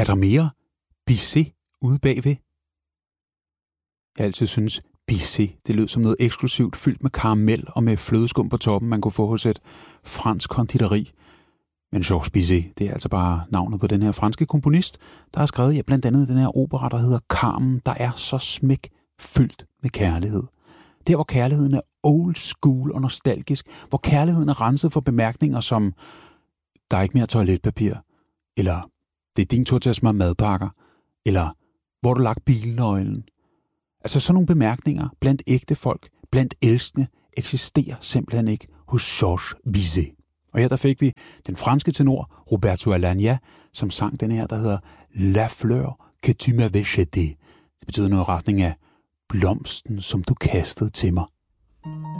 der mere Bizet ude bagved? Jeg har altid synes, Bizet, det lød som noget eksklusivt, fyldt med karamel og med flødeskum på toppen, man kunne få hos et fransk konditori. Men Georges Bizet, det er altså bare navnet på den her franske komponist, der har skrevet blandt andet den her opera, der hedder Carmen, der er så smæk fyldt med kærlighed. Der, hvor kærligheden er old school og nostalgisk, hvor kærligheden er renset for bemærkninger som, der er ikke mere toiletpapir, eller det er din tur til at smøre madpakker, eller hvor du lagt bilnøglen. Altså sådan nogle bemærkninger blandt ægte folk, blandt elskende, eksisterer simpelthen ikke hos Georges Bizet. Og her der fik vi den franske tenor Roberto Alagna, som sang den her, der hedder La fleur que tu m'avais jetée. Det betyder noget i retning af blomsten, som du kastede til mig.